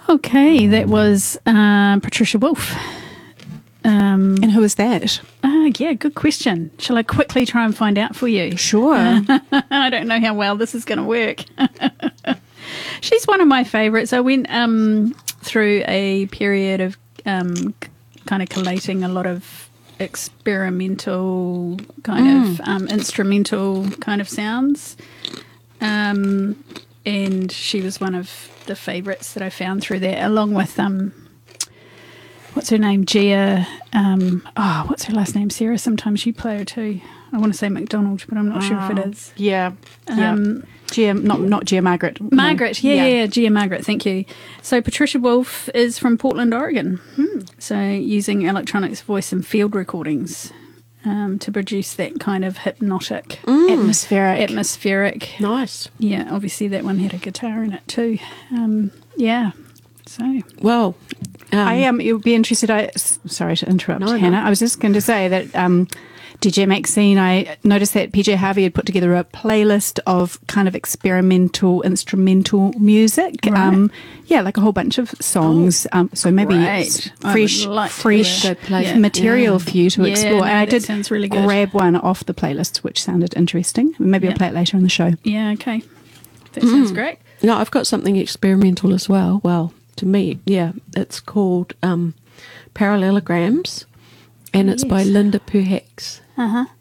Okay, that was Patricia Wolf. And who is that? Yeah, good question. Shall I quickly try and find out for you? Sure. I don't know how well this is going to work. She's one of my favourites. I went through a period of kind of collating a lot of experimental kind of instrumental kind of sounds. And she was one of the favourites that I found through there, along with what's her name? Gia. What's her last name? Sarah. Sometimes you play her too. I want to say McDonald, but I'm not sure if it is. Yeah. Gia, not Gia Margaret. Margaret, yeah, Gia Margaret, thank you. So Patricia Wolf is from Portland, Oregon. So using electronics, voice and field recordings to produce that kind of hypnotic, atmospheric. Nice. Yeah, obviously that one had a guitar in it too. Yeah. So well, you'll be interested. Sorry to interrupt, Hannah. I was just going to say that DJ Maxine, I noticed that PJ Harvey had put together a playlist of kind of experimental instrumental music. Right. Like a whole bunch of songs. So maybe it's fresh material for you to explore. And I did sounds really good. grab one off the playlist, which sounded interesting. Maybe I'll play it later in the show. Yeah, okay. That sounds great. No, I've got something experimental as well. Well, to me, it's called Parallelograms, and it's by Linda Perhacs.